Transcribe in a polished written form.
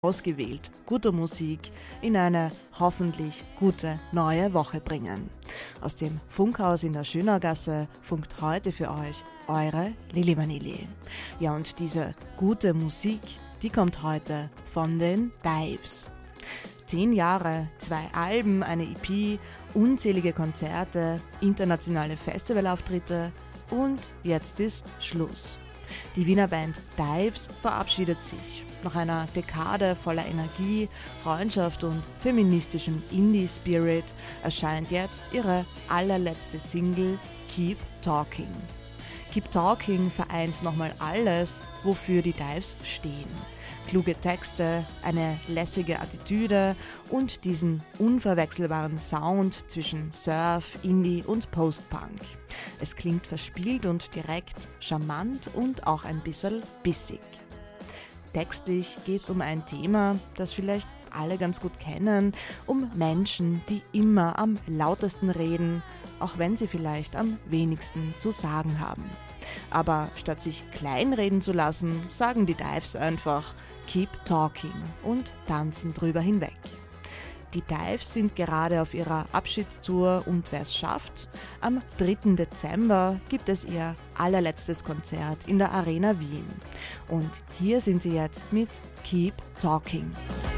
ausgewählt gute Musik in eine hoffentlich gute neue Woche bringen. Aus dem Funkhaus in der Schönaugasse funkt heute für euch eure Lili Vanilli. Ja, und diese gute Musik, die kommt heute von den Dives. 10 Jahre, 2 Alben, eine EP, unzählige Konzerte, internationale Festivalauftritte und jetzt ist Schluss. Die Wiener Band Dives verabschiedet sich. Nach einer Dekade voller Energie, Freundschaft und feministischem Indie-Spirit erscheint jetzt ihre allerletzte Single Keep Talking. Keep Talking vereint nochmal alles, wofür die Dives stehen. Kluge Texte, eine lässige Attitüde und diesen unverwechselbaren Sound zwischen Surf, Indie und Post-Punk. Es klingt verspielt und direkt, charmant und auch ein bisschen bissig. Textlich geht es um ein Thema, das vielleicht alle ganz gut kennen, um Menschen, die immer am lautesten reden, auch wenn sie vielleicht am wenigsten zu sagen haben. Aber statt sich kleinreden zu lassen, sagen die Dives einfach Keep Talking und tanzen drüber hinweg. Die Dives sind gerade auf ihrer Abschiedstour und wer es schafft, am 3. Dezember gibt es ihr allerletztes Konzert in der Arena Wien. Und hier sind sie jetzt mit Keep Talking.